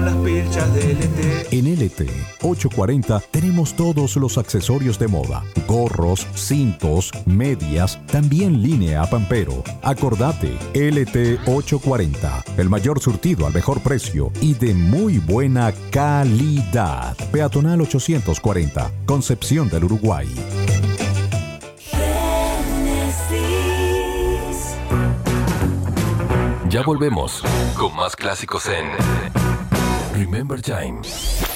con las pilchas de LT. En LT 840 tenemos todos los accesorios de moda, gorros, cintos, medias, también línea Pampero. Acordate, LT 840, el mayor surtido al mejor precio y de muy buena calidad. Peatonal 840, Concepción del Uruguay. Ya volvemos con más clásicos en Remember Time.